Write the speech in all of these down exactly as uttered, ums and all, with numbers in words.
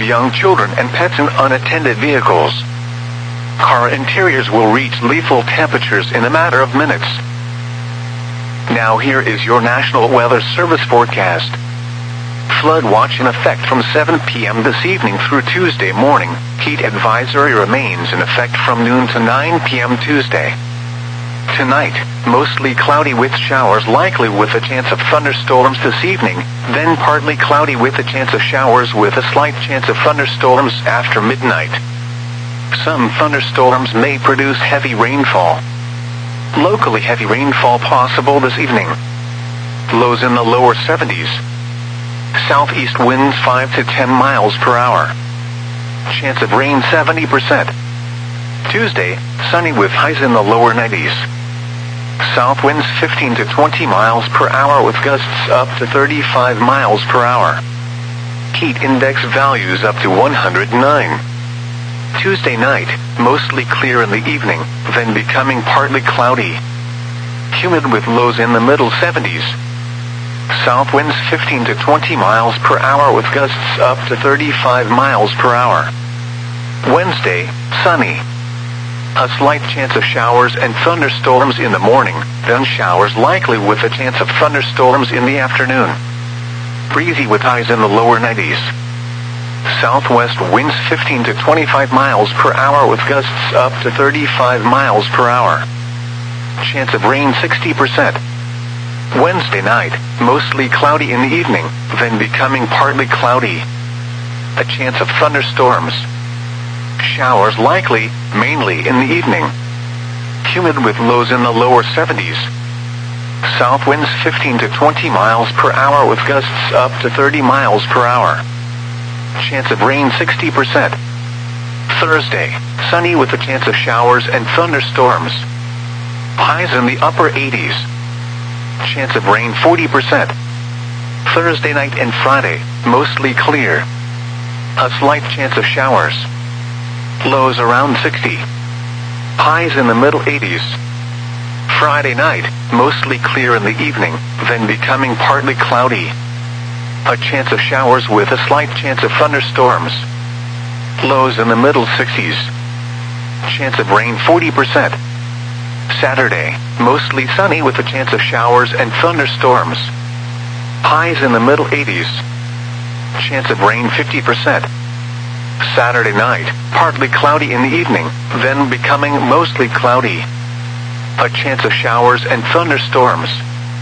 young children and pets in unattended vehicles. Car interiors will reach lethal temperatures in a matter of minutes. Now here is your National Weather Service forecast. Flood watch in effect from seven p m this evening through Tuesday morning. Heat advisory remains in effect from noon to nine p m Tuesday. Tonight, mostly cloudy with showers likely with a chance of thunderstorms this evening, then partly cloudy with a chance of showers with a slight chance of thunderstorms after midnight. Some thunderstorms may produce heavy rainfall. Locally heavy rainfall possible this evening. Lows in the lower seventies. Southeast winds five to ten miles per hour. Chance of rain seventy percent. Tuesday, sunny with highs in the lower nineties. South winds fifteen to twenty miles per hour with gusts up to thirty-five miles per hour. Heat index values up to one hundred nine. Tuesday night, mostly clear in the evening, then becoming partly cloudy. Humid with lows in the middle seventies. South winds fifteen to twenty miles per hour with gusts up to thirty-five miles per hour. Wednesday, sunny. A slight chance of showers and thunderstorms in the morning, then showers likely with a chance of thunderstorms in the afternoon. Breezy with highs in the lower nineties. Southwest winds fifteen to twenty-five miles per hour with gusts up to thirty-five miles per hour. Chance of rain sixty percent. Wednesday night, mostly cloudy in the evening, then becoming partly cloudy. A chance of thunderstorms. Showers likely, mainly in the evening. Humid with lows in the lower seventies. South winds fifteen to twenty miles per hour with gusts up to thirty miles per hour. Chance of rain sixty percent. Thursday, sunny with a chance of showers and thunderstorms. Highs in the upper eighties. Chance of rain forty percent. Thursday night and Friday, mostly clear. A slight chance of showers. Lows around sixty. Highs in the middle eighties. Friday night, mostly clear in the evening, then becoming partly cloudy. A chance of showers with a slight chance of thunderstorms. Lows in the middle sixties. Chance of rain forty percent. Saturday, mostly sunny with a chance of showers and thunderstorms. Highs in the middle eighties. Chance of rain fifty percent. Saturday night, partly cloudy in the evening, then becoming mostly cloudy. A chance of showers and thunderstorms.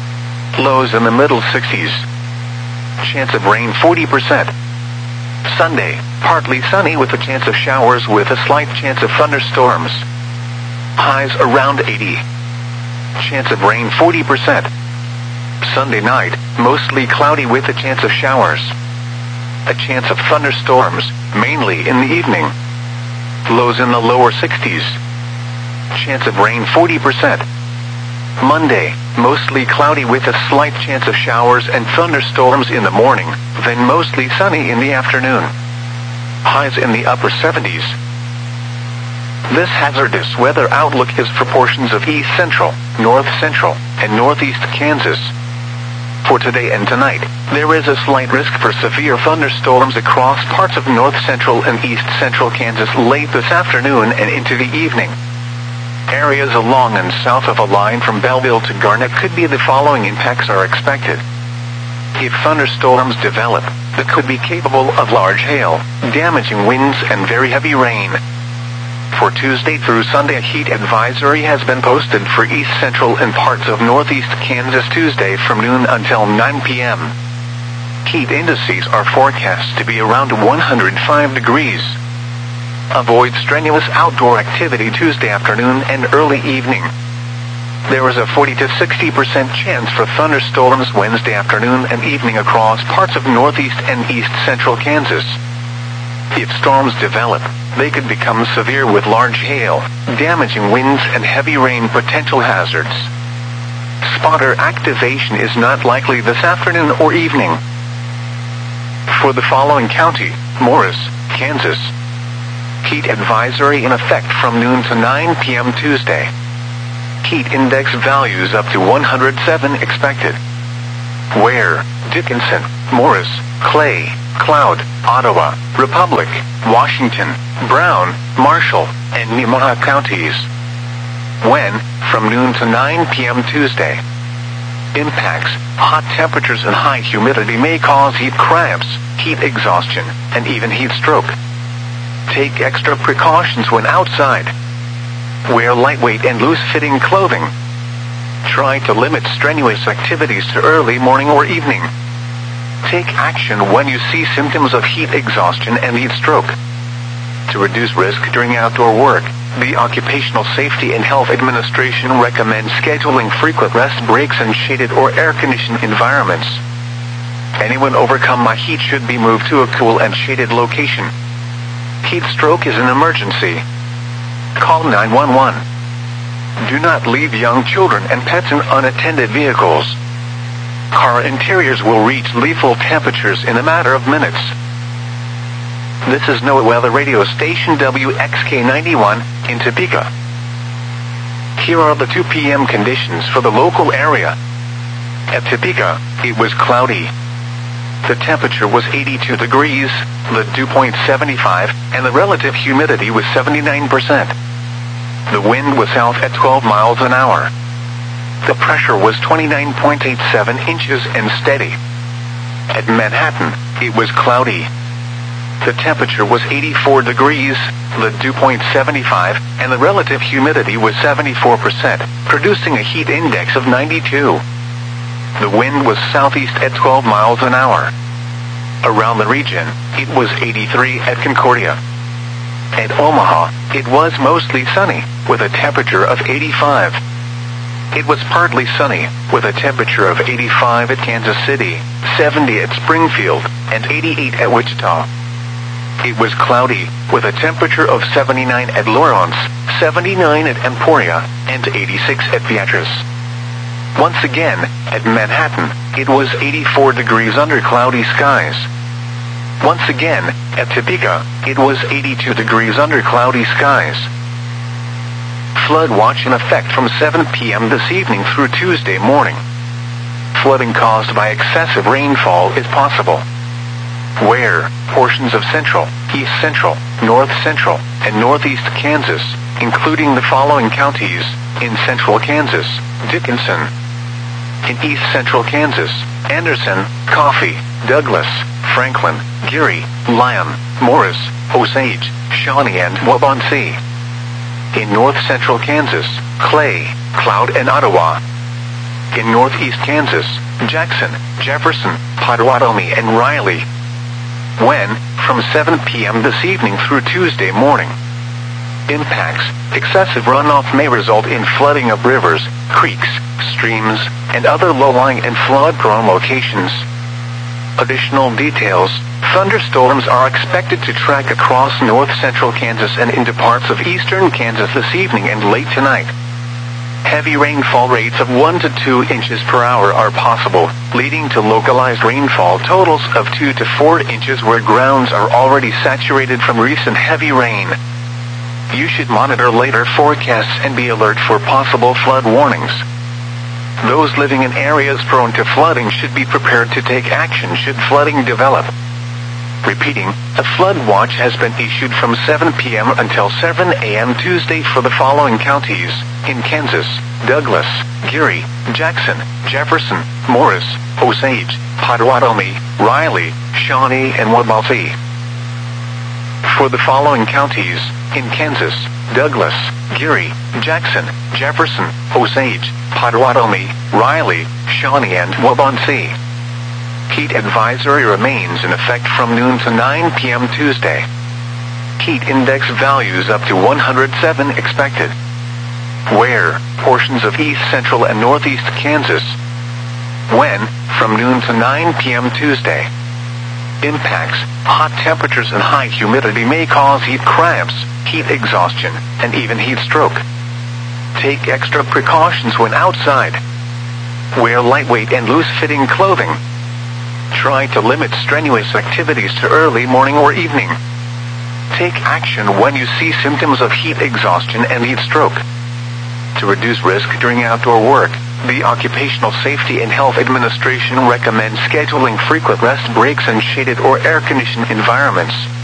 Lows in the middle sixties. Chance of rain forty percent. Sunday, partly sunny with a chance of showers with a slight chance of thunderstorms. Highs around eighty. Chance of rain forty percent. Sunday night, mostly cloudy with a chance of showers. A chance of thunderstorms, mainly in the evening. Lows in the lower sixties. Chance of rain forty percent. Monday, mostly cloudy with a slight chance of showers and thunderstorms in the morning, then mostly sunny in the afternoon. Highs in the upper seventies. This hazardous weather outlook is for portions of east central, north central, and northeast Kansas. For today and tonight, there is a slight risk for severe thunderstorms across parts of north central and east central Kansas late this afternoon and into the evening. Areas along and south of a line from Belleville to Garnett could be the following impacts are expected. If thunderstorms develop, they could be capable of large hail, damaging winds and very heavy rain. For Tuesday through Sunday, a heat advisory has been posted for east central and parts of northeast Kansas Tuesday from noon until nine p m Heat indices are forecast to be around one hundred five degrees. Avoid strenuous outdoor activity Tuesday afternoon and early evening. There is a forty to sixty percent chance for thunderstorms Wednesday afternoon and evening across parts of northeast and east central Kansas. If storms develop, they could become severe with large hail, damaging winds and heavy rain potential hazards. Spotter activation is not likely this afternoon or evening. For the following county, Morris, Kansas. Heat advisory in effect from noon to nine p m Tuesday. Heat index values up to one hundred seven expected. Ware, Dickinson, Morris, Clay, Cloud, Ottawa, Republic, Washington, Brown, Marshall, and Nemaha counties. When, from noon to nine p.m. Tuesday. Impacts, hot temperatures and high humidity may cause heat cramps, heat exhaustion, and even heat stroke. Take extra precautions when outside. Wear lightweight and loose-fitting clothing. Try to limit strenuous activities to early morning or evening. Take action when you see symptoms of heat exhaustion and heat stroke. To reduce risk during outdoor work, the Occupational Safety and Health Administration recommends scheduling frequent rest breaks in shaded or air-conditioned environments. Anyone overcome by heat should be moved to a cool and shaded location. Heat stroke is an emergency. Call nine one one. Do not leave young children and pets in unattended vehicles. Car interiors will reach lethal temperatures in a matter of minutes. This is NOAA Weather Radio Station W X K ninety-one in Topeka. Here are the two p.m. conditions for the local area. At Topeka, it was cloudy. The temperature was eighty-two degrees, the dew point seventy-five, and the relative humidity was seventy-nine percent. The wind was south at twelve miles an hour. The pressure was twenty-nine point eight seven inches and steady. At Manhattan, it was cloudy. The temperature was eighty-four degrees, the dew point seventy-five, and the relative humidity was seventy-four percent, producing a heat index of ninety-two. The wind was southeast at twelve miles an hour. Around the region, it was eighty-three at Concordia. At Omaha, it was mostly sunny, with a temperature of eighty-five. It was partly sunny, with a temperature of eighty-five at Kansas City, seventy at Springfield, and eighty-eight at Wichita. It was cloudy, with a temperature of seventy-nine at Lawrence, seventy-nine at Emporia, and eighty-six at Beatrice. Once again, at Manhattan, it was eighty-four degrees under cloudy skies. Once again, at Topeka, it was eighty-two degrees under cloudy skies. Flood watch in effect from seven p.m. this evening through Tuesday morning. Flooding caused by excessive rainfall is possible. Where portions of central, east central, north central, and northeast Kansas, including the following counties: in central Kansas, Dickinson; in east central Kansas, Anderson, Coffee, Douglas, Franklin, Geary, Lyon, Morris, Osage, Shawnee, and Waubonsee; in north central Kansas, Clay, Cloud, and Ottawa; in northeast Kansas, Jackson, Jefferson, Potawatomi, and Riley. When, from seven p.m. this evening through Tuesday morning. Impacts, excessive runoff may result in flooding of rivers, creeks, streams, and other low-lying and flood-prone locations. Additional details: thunderstorms are expected to track across north-central Kansas and into parts of eastern Kansas this evening and late tonight. Heavy rainfall rates of one to two inches per hour are possible, leading to localized rainfall totals of two to four inches where grounds are already saturated from recent heavy rain. You should monitor later forecasts and be alert for possible flood warnings. Those living in areas prone to flooding should be prepared to take action should flooding develop. Repeating, a flood watch has been issued from seven p.m. until seven a.m. Tuesday for the following counties: in Kansas, Douglas, Geary, Jackson, Jefferson, Morris, Osage, Potawatomi, Riley, Shawnee, and Waubonsee. For the following counties: in Kansas, Douglas, Geary, Jackson, Jefferson, Osage, Potawatomi, Riley, Shawnee, and Waubonsee. Heat advisory remains in effect from noon to nine p.m. Tuesday. Heat index values up to one hundred seven expected. Where portions of east central and northeast Kansas. When, from noon to nine p.m. Tuesday. Impacts, hot temperatures and high humidity may cause heat cramps, heat exhaustion, and even heat stroke. Take extra precautions when outside. Wear lightweight and loose-fitting clothing. Try to limit strenuous activities to early morning or evening. Take action when you see symptoms of heat exhaustion and heat stroke. To reduce risk during outdoor work, The Occupational Safety and Health Administration recommends scheduling frequent rest breaks in shaded or air-conditioned environments.